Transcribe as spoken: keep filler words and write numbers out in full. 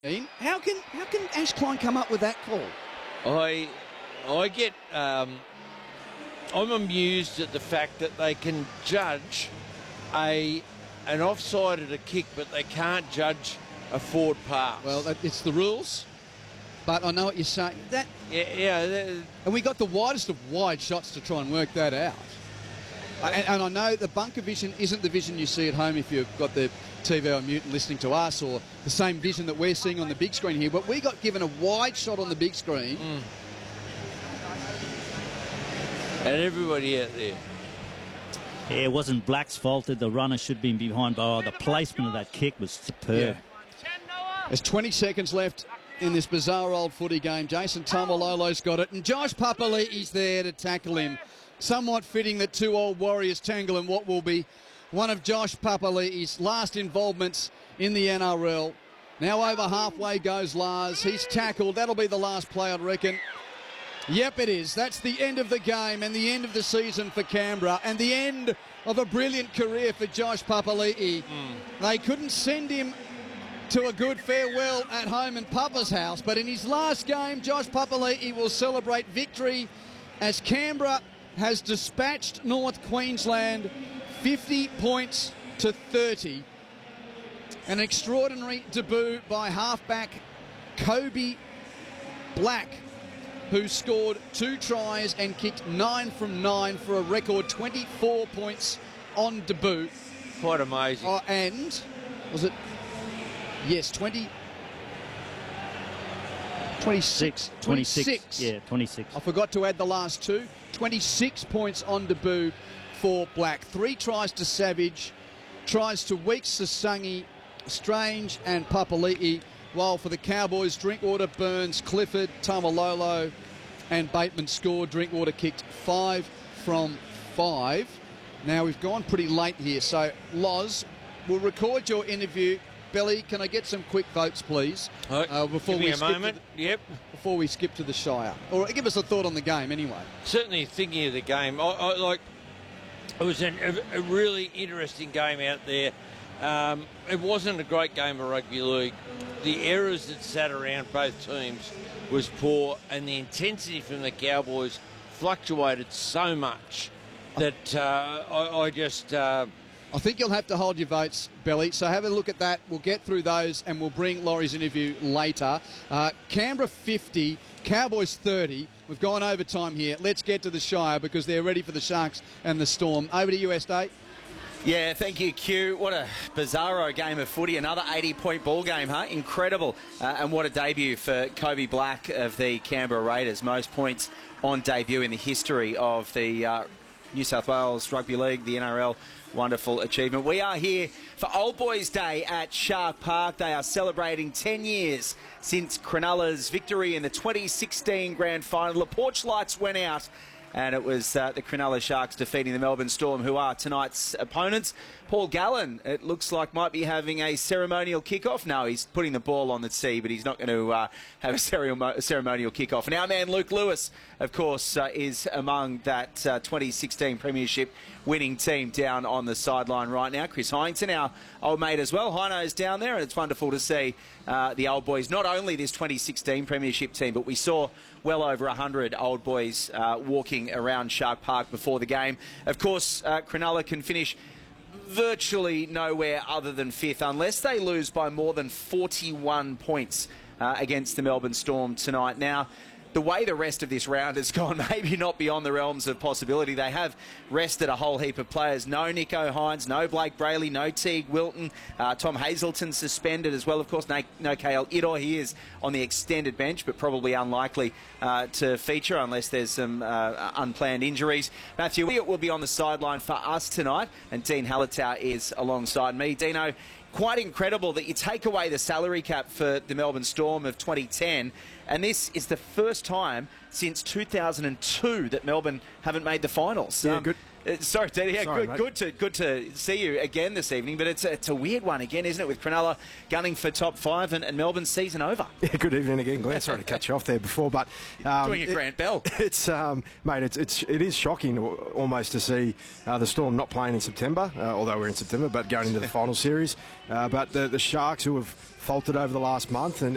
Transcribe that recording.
How can how can Ash Klein come up with that call? I I get um, I'm amused at the fact that they can judge a an offside at a kick, but they can't judge a forward pass. Well, that, it's the rules, but I know what you're saying. That yeah, yeah. That, and we got the widest of wide shots to try and work that out. And, and I know the bunker vision isn't the vision you see at home if you've got the T V on mute and listening to us, or the same vision that we're seeing on the big screen here, but we got given a wide shot on the big screen. Mm. And everybody out there. Yeah, it wasn't Black's fault that the runner should be behind, but oh, the placement of that kick was superb. Yeah. There's twenty seconds left in this bizarre old footy game. Jason Taumalolo's got it, and Josh Papali'i's there to tackle him. Somewhat fitting that two old warriors tangle in what will be one of Josh Papali'i's last involvements in the N R L. Now over halfway goes Lars. He's tackled. That'll be the last play, I'd reckon. Yep, it is. That's the end of the game and the end of the season for Canberra, and the end of a brilliant career for Josh Papali'i. Mm. They couldn't send him to a good farewell at home in Papa's house, but in his last game, Josh Papali'i will celebrate victory as Canberra has dispatched North Queensland fifty points to thirty. An extraordinary debut by halfback Kobe Black, who scored two tries and kicked nine from nine for a record twenty-four points on debut. Quite amazing. Oh, and was it? Yes, twenty. twenty-six. twenty-six. twenty-six. Yeah, twenty-six. I forgot to add the last two. twenty-six points on debut for Black. Three tries to Savage, tries to Weeks, Sasangi, Strange and Papali'i, while for the Cowboys, Drinkwater, Burns, Clifford, Taumalolo and Bateman scored. Drinkwater kicked five from five. Now we've gone pretty late here, so Loz, we'll record your interview. Belly, can I get some quick votes, please? Uh, uh, before give we me a skip moment. To the, yep. Before we skip to the Shire, or give us a thought on the game, anyway. Certainly, thinking of the game, I, I like. It was an, a, a really interesting game out there. Um, it wasn't a great game of rugby league. The errors that sat around both teams was poor, and the intensity from the Cowboys fluctuated so much that uh, I, I just. Uh, I think you'll have to hold your votes, Belly, so have a look at that. We'll get through those and we'll bring Laurie's interview later. Uh, Canberra fifty, Cowboys thirty. We've gone overtime here. Let's get to the Shire because they're ready for the Sharks and the Storm. Over to you, Estate. Yeah, thank you, Q. What a bizarro game of footy. Another eighty-point ball game, huh? Incredible. Uh, and what a debut for Kobe Black of the Canberra Raiders. Most points on debut in the history of the uh, New South Wales Rugby League, the N R L. Wonderful achievement. We are here for Old Boys Day at Shark Park. They are celebrating ten years since Cronulla's victory in the twenty sixteen Grand Final. The porch lights went out, and it was uh, the Cronulla Sharks defeating the Melbourne Storm, who are tonight's opponents. Paul Gallen, it looks like, might be having a ceremonial kickoff. No, he's putting the ball on the tee, but he's not going to uh, have a ceremonial kickoff. And our man Luke Lewis, of course, uh, is among that uh, twenty sixteen Premiership winning team down on the sideline right now. Chris Heinzen, our old mate as well. Heino's down there, and it's wonderful to see uh, the old boys, not only this twenty sixteen Premiership team, but we saw well over one hundred old boys uh, walking around Shark Park before the game. Of course, uh, Cronulla can finish virtually nowhere other than fifth unless they lose by more than forty-one points uh, against the Melbourne Storm tonight. Now, the way the rest of this round has gone, maybe not beyond the realms of possibility. They have rested a whole heap of players. No Nico Hines, no Blake Brayley, no Teague Wilton. Uh, Tom Hazelton suspended as well. Of course, no, no K L Idor. He is on the extended bench, but probably unlikely uh, to feature unless there's some uh, unplanned injuries. Matthew Elliott will be on the sideline for us tonight, and Dean Hallertau is alongside me. Dino, quite incredible that you take away the salary cap for the Melbourne Storm of twenty ten, and this is the first time since two thousand two that Melbourne haven't made the finals. Yeah, um, good. Uh, sorry, Dino. Yeah, Sorry, good, mate. good to good to see you again this evening. But it's a, it's a weird one again, isn't it? With Cronulla gunning for top five and, and Melbourne's season over. Yeah, good evening again, Glenn. Sorry to cut you off there before, but um, doing a Grant Bell. It's um, mate, it's it's it is shocking almost to see uh, the Storm not playing in September, uh, although we're in September, but going into the final series. Uh, but the the Sharks, who have faltered over the last month and